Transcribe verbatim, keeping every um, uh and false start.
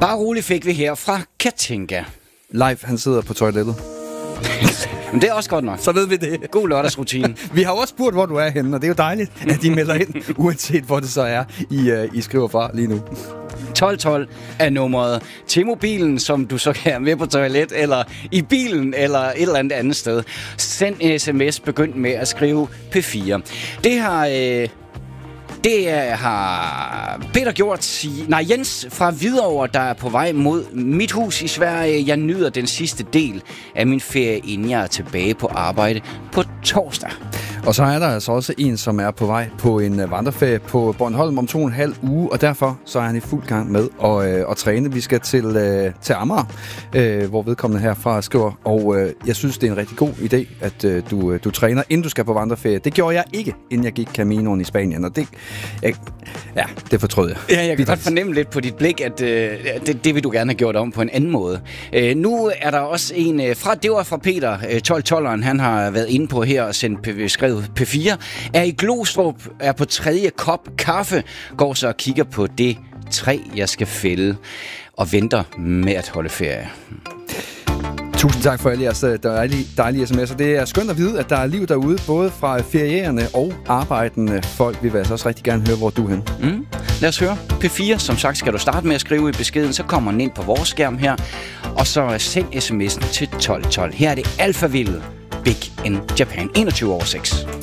Bare roligt fik vi her fra Katinka. Leif, han sidder på toilettet. Men det er også godt nok. Så ved vi det. God lørdagsrutine. Vi har også spurgt, hvor du er henne, og det er jo dejligt, at de melder ind, uanset hvor det så er, I, uh, I skriver fra lige nu. tolv tolv er nummeret til mobilen, som du så kan have med på toilet, eller i bilen, eller et eller andet andet sted. Send en sms, begynd med at skrive P fire. Det har... Øh Det har Peter gjort, nej Jens fra Hvidovre, der er på vej mod mit hus i Sverige. Jeg nyder den sidste del af min ferie, inden jeg er tilbage på arbejde på torsdag. Og så er der altså også en, som er på vej på en vandreferie på Bornholm om to og en halv uge, og derfor så er han i fuld gang med at, øh, at træne. Vi skal til, øh, til Amager, øh, hvor vedkommende herfra skriver, og øh, jeg synes, det er en rigtig god idé, at øh, du, du træner, inden du skal på vandreferie. Det gjorde jeg ikke, inden jeg gik Caminoen i Spanien, og det, jeg, ja, det fortrød jeg. Ja, jeg kan godt fornemme lidt på dit blik, at øh, det, det vil du gerne have gjort om på en anden måde. Øh, nu er der også en øh, fra, det var fra Peter, øh, tolv tolveren, han har været inde på her og sendt p- skrevet P fire, er i Glostrup, er på tredje kop kaffe, går så og kigger på det træ, jeg skal fælde, og venter med at holde ferie. Tusind tak for alle jeres dejlige, dejlige sms'er. Det er skønt at vide, at der er liv derude, både fra ferierende og arbejdende folk. Vi vil altså også rigtig gerne høre, hvor du er henne. Mm. Lad os høre. P fire, som sagt, skal du starte med at skrive i beskeden, så kommer den ind på vores skærm her, og så send sms'en til tolv tolv. Her er det Alphaville, Big in Japan, enogtyve over seks.